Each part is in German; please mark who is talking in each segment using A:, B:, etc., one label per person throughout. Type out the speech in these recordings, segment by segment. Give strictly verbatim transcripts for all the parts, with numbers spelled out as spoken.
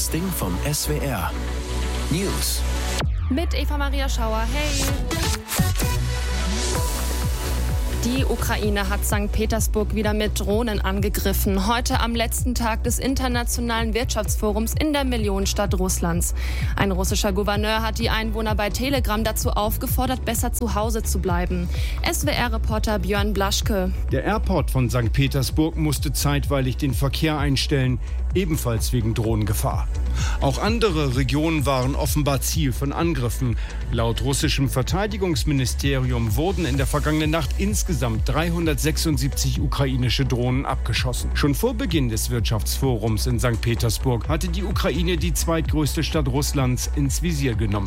A: Das Ding vom S W R. News.
B: Mit Eva Maria Schauer. Hey! Die Ukraine hat Sankt Petersburg wieder mit Drohnen angegriffen. Heute am letzten Tag des Internationalen Wirtschaftsforums in der Millionenstadt Russlands. Ein russischer Gouverneur hat die Einwohner bei Telegram dazu aufgefordert, besser zu Hause zu bleiben. S W R-Reporter Björn Blaschke.
C: Der Airport von Sankt Petersburg musste zeitweilig den Verkehr einstellen, ebenfalls wegen Drohnengefahr. Auch andere Regionen waren offenbar Ziel von Angriffen. Laut russischem Verteidigungsministerium wurden in der vergangenen Nacht insgesamt dreihundertsechsundsiebzig ukrainische Drohnen abgeschossen. Schon vor Beginn des Wirtschaftsforums in Sankt Petersburg hatte die Ukraine die zweitgrößte Stadt Russlands ins Visier genommen.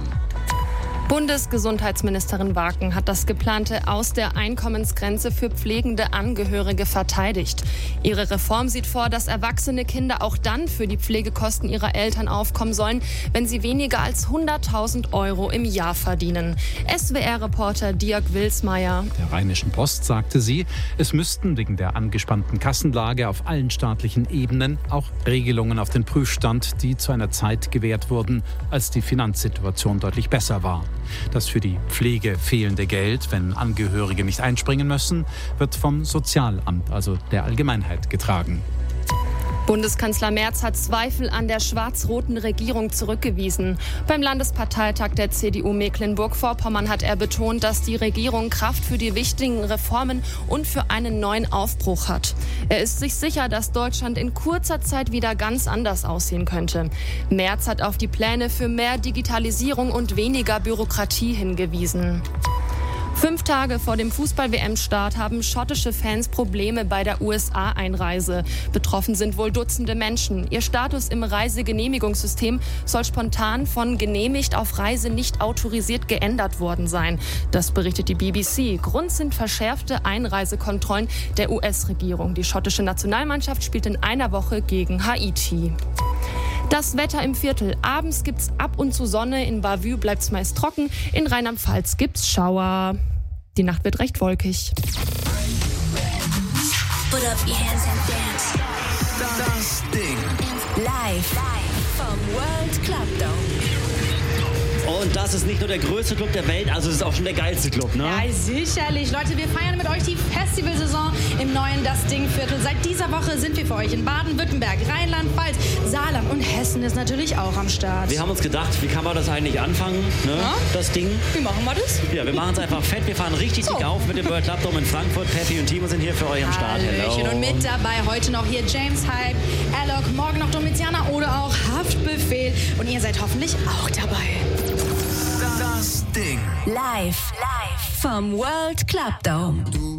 B: Bundesgesundheitsministerin Waken hat das geplante Aus der Einkommensgrenze für pflegende Angehörige verteidigt. Ihre Reform sieht vor, dass erwachsene Kinder auch dann für die Pflegekosten ihrer Eltern aufkommen sollen, wenn sie weniger als hunderttausend Euro im Jahr verdienen. S W R-Reporter Dirk Wilsmeier.
D: Der Rheinischen Post sagte sie, es müssten wegen der angespannten Kassenlage auf allen staatlichen Ebenen auch Regelungen auf den Prüfstand, die zu einer Zeit gewährt wurden, als die Finanzsituation deutlich besser war. Das für die Pflege fehlende Geld, wenn Angehörige nicht einspringen müssen, wird vom Sozialamt, also der Allgemeinheit, getragen.
B: Bundeskanzler Merz hat Zweifel an der schwarz-roten Regierung zurückgewiesen. Beim Landesparteitag der C D U Mecklenburg-Vorpommern hat er betont, dass die Regierung Kraft für die wichtigen Reformen und für einen neuen Aufbruch hat. Er ist sich sicher, dass Deutschland in kurzer Zeit wieder ganz anders aussehen könnte. Merz hat auf die Pläne für mehr Digitalisierung und weniger Bürokratie hingewiesen. Fünf Tage vor dem Fußball-W M-Start haben schottische Fans Probleme bei der U S A-Einreise. Betroffen sind wohl Dutzende Menschen. Ihr Status im Reisegenehmigungssystem soll spontan von genehmigt auf Reise nicht autorisiert geändert worden sein. Das berichtet die B B C. Grund sind verschärfte Einreisekontrollen der U S-Regierung. Die schottische Nationalmannschaft spielt in einer Woche gegen Haiti. Das Wetter im Viertel. Abends gibt's ab und zu Sonne. In Bavü bleibt's meist trocken. In Rheinland-Pfalz gibt's Schauer. Die Nacht wird recht wolkig.
E: Put up your hands and dance.
A: Das Ding.
E: Live vom World Club Dome.
F: Und das ist nicht nur der größte Club der Welt, also es ist auch schon der geilste Club, ne?
G: Ja, sicherlich. Leute, wir feiern mit euch die Festivalsaison im neuen Das Ding-Viertel. Seit dieser Woche sind wir für euch in Baden-Württemberg, Rheinland-Pfalz, Saarland und Hessen ist natürlich auch am Start.
F: Wir haben uns gedacht, wie kann man das eigentlich anfangen, ne?
G: Ja?
F: Das Ding.
G: Wie machen wir das?
F: Ja, wir machen es einfach fett. Wir fahren richtig
G: So.
F: dick auf mit dem World Club Dome in Frankfurt. Peppy und Timo sind hier für euch am Start.
G: Hallöchen. Und mit dabei heute noch hier James Hype, Alok, morgen noch Domiziana oder auch Haftbefehl. Und ihr seid hoffentlich auch dabei.
A: Das Ding.
E: Live vom World Club Dome.